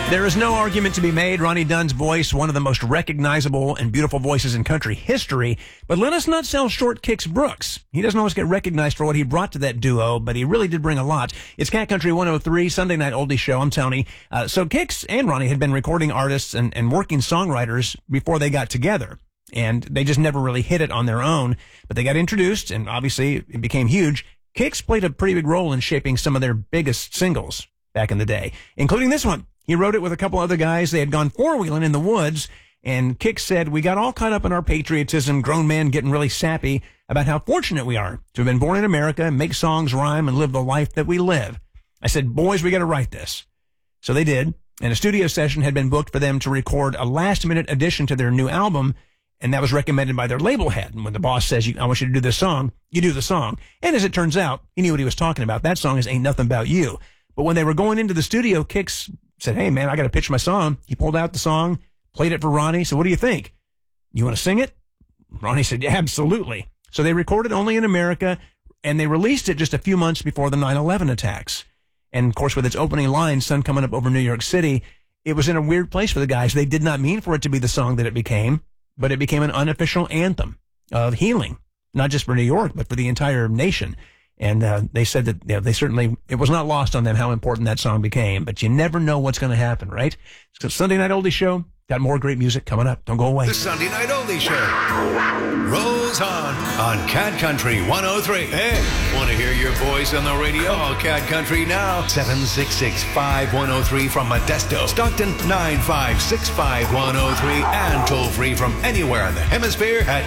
There is no argument to be made. Ronnie Dunn's voice, one of the most recognizable and beautiful voices in country history. But let us not sell short Kix Brooks. He doesn't always get recognized for what he brought to that duo, but he really did bring a lot. It's Cat Country 103, Sunday Night Oldie Show. I'm Tony. So Kix and Ronnie had been recording artists and working songwriters before they got together. And they just never really hit it on their own. But they got introduced, and obviously it became huge. Kix played a pretty big role in shaping some of their biggest singles back in the day, including this one. He wrote it with a couple other guys. They had gone four-wheeling in the woods, and Kix said, "We got all caught up in our patriotism, grown men getting really sappy about how fortunate we are to have been born in America, make songs rhyme, and live the life that we live." I said, "Boys, we got to write this." So they did, and a studio session had been booked for them to record a last-minute addition to their new album, and that was recommended by their label head. And when the boss says, "I want you to do this song," you do the song. And as it turns out, he knew what he was talking about. That song is Ain't Nothing About You. But when they were going into the studio, Kix said, "Hey, man, I got to pitch my song." He pulled out the song, played it for Ronnie. So what do you think? You want to sing it? Ronnie said, "Yeah, absolutely." So they recorded only in America, and they released it just a few months before the 9/11 attacks. And, of course, with its opening line, "Sun Coming Up Over New York City," it was in a weird place for the guys. They did not mean for it to be the song that it became, but it became an unofficial anthem of healing, not just for New York, but for the entire nation. And they said that it was not lost on them how important that song became. But you never know what's going to happen, right? So Sunday Night Oldie Show, got more great music coming up. Don't go away. The Sunday Night Oldie Show rolls on Cat Country 103. Hey, want to hear your voice on the radio? Call Cat Country now. 766-5103 from Modesto. Stockton 956-5103. And toll free from anywhere in the hemisphere at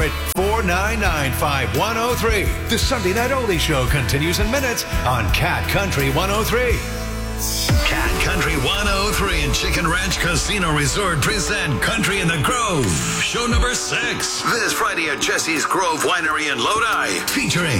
800-499-5103. The Sunday Night Oldie Show continues in minutes on Cat Country 103. Cat Country 103 and Chicken Ranch Casino Resort present Country in the Grove, show number 6. This Friday at Jesse's Grove Winery in Lodi, featuring